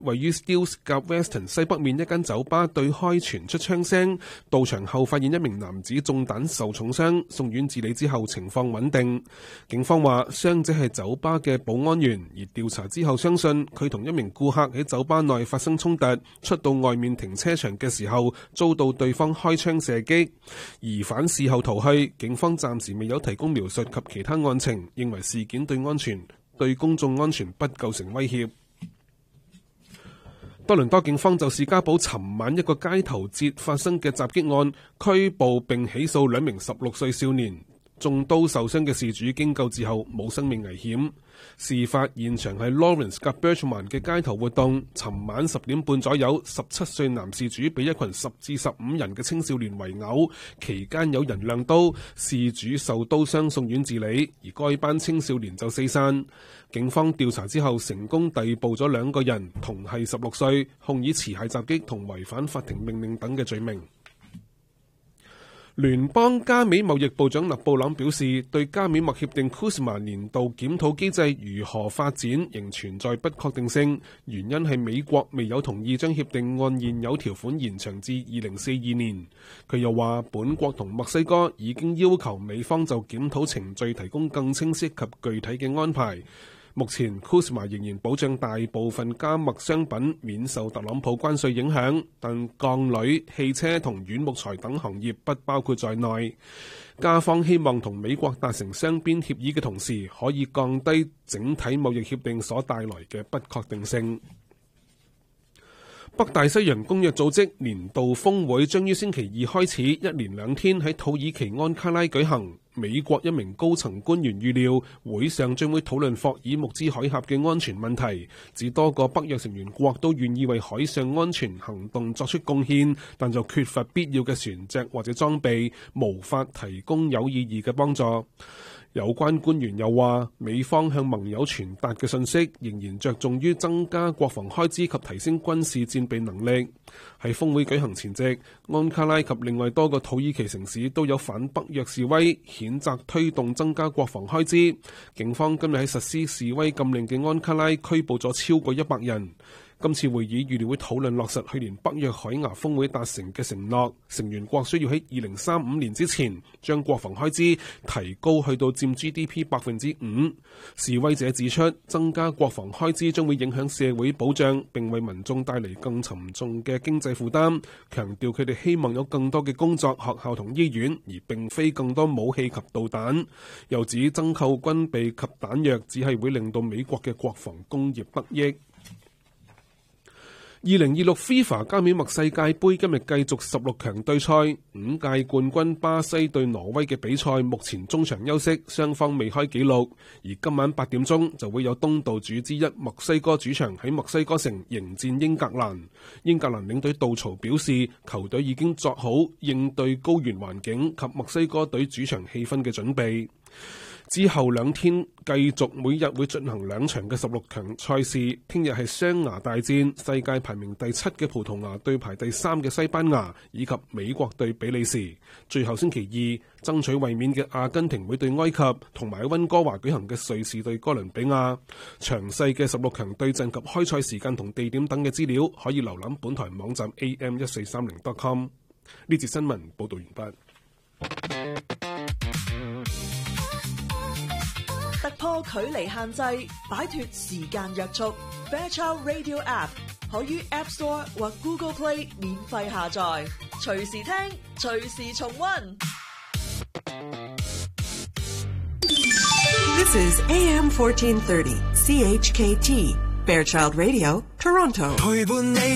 位於 Steeles 及 Weston 西北面一間酒吧對開傳出槍聲，到場後發現一名男子中彈受重傷，送院治理之後情況穩定。警方話傷者係酒吧嘅保安員，而調查之後相信佢同一名顧客喺酒吧內發生衝突，出到外面停車場嘅時候遭到對方開槍射擊，疑犯事後逃去。警方暫時未有提供描述及其他案情，認為事件對公眾安全不構成威脅。多倫多警方就士嘉堡尋晚一個街頭節發生嘅襲擊案拘捕並起訴2名16歲少年，中刀受傷嘅事主經救治後冇生命危險。事發現場係 Lawrence 及 Birchmont 嘅街頭活動，尋晚10點半左右，17歲男事主被一群10至15人嘅青少年圍毆，期間有人亮刀，事主受刀傷送院治理，而該班青少年就四散。警方調查之後成功逮捕咗2個人，同係16歲，控以持械襲擊同違反法庭命令等嘅罪名。聯邦加美貿易部長勒布朗表示，對加美貿協定 CUSMA 年度檢討機制如何發展仍存在不確定性，原因係美國未有同意將協定按現有條款延長至2042年。佢又話，本國同墨西哥已經要求美方就檢討程序提供更清晰及具體嘅安排。目前 CUSMA 仍然保障大部分加墨商品免受特朗普關稅影響，但鋼鋁、汽車同軟木材等行業不包括在內。加方希望同美國達成雙邊協議嘅同時，可以降低整體貿易協定所帶來嘅不確定性。北大西洋公約組織年度峰會將於星期2開始，一連2天喺土耳其安卡拉舉行。美國一名高層官員預料會上將會討論霍爾木茲海峽嘅安全問題，指多個北約成員國都願意為海上安全行動作出貢獻，但就缺乏必要嘅船隻或者裝備，無法提供有意義嘅幫助。有關官員又話，美方向盟友傳達嘅信息仍然着重於增加國防開支及提升軍事戰備能力。喺峰會舉行前夕，安卡拉及另外多個土耳其城市都有反北約示威，譴責推動增加國防開支。警方今日喺實施示威禁令嘅安卡拉拘捕咗超過100人。今次會議預料會討論落實去年北約海牙峰會達成嘅承諾，成員國需要喺2035年之前將國防開支提高去到佔 GDP 5%。示威者指出，增加國防開支將會影響社會保障，並為民眾帶嚟更沉重嘅經濟負擔，強調佢哋希望有更多嘅工作、學校同醫院，而並非更多武器及導彈。又指增購軍備及彈藥只係會令到美國嘅國防工業得益。2026 FIFA 加美墨世界盃今日繼續16強對賽，5屆冠軍巴西對挪威嘅比賽目前中場休息，雙方未開紀錄。而今晚8點鐘就會有東道主之一墨西哥主場喺墨西哥城迎戰英格蘭。英格蘭領隊杜曹表示，球隊已經作好應對高原環境及墨西哥隊主場氣氛嘅準備。之後2天繼續每日會進行2場嘅16強賽事，聽日係雙牙大戰，世界排名第7嘅葡萄牙對排第3嘅西班牙，以及美國對比利時。最後星期2爭取衛冕嘅阿根廷會對埃及，同埋喺溫哥華舉行嘅瑞士對哥倫比亞。詳細嘅16強對陣及開賽時間同地點等嘅資料，可以瀏覽本台網站 am1430.com。呢節新聞報道完畢。 突破距離限制，擺脫時間約束。Fairchild Radio App 可於 App Store 或 Google Play 免費下載，隨時聽，隨時重溫。 This is AM 1430 CHKT Fairchild Radio Toronto。